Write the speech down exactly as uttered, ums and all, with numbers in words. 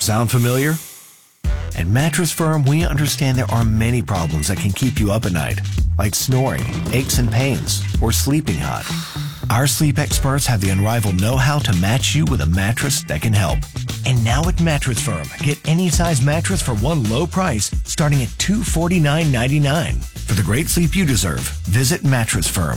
Sound familiar? At Mattress Firm, we understand there are many problems that can keep you up at night, like snoring, aches and pains, or sleeping hot. Our sleep experts have the unrivaled know-how to match you with a mattress that can help. And now at Mattress Firm, get any size mattress for one low price starting at two hundred forty-nine dollars and ninety-nine cents. For the great sleep you deserve, visit Mattress Firm.